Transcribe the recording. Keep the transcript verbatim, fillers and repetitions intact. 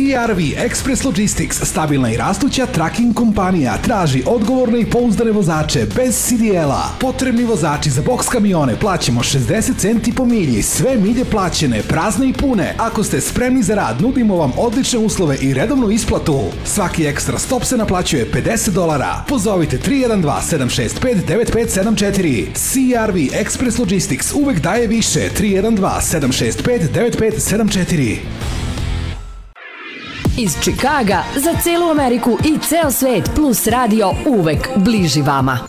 C R V Express Logistics, stabilna i rastuća tracking kompanija, traži odgovorne i pouzdane vozače bez C D L-a. Potrebni vozači za boks kamione plaćamo šezdeset centi po milji, sve milje plaćene, prazne i pune. Ako ste spremni za rad, nudimo vam odlične uslove i redovnu isplatu. Svaki ekstra stop se naplaćuje pedeset dolara. Pozovite tri jedan dva sedam šest pet devet pet sedam četiri. C R V Express Logistics uvek daje više. tri jedan dva sedam šest pet devet pet sedam četiri. Iz Čikaga za celu Ameriku i ceo svet Plus Radio uvek bliži vama.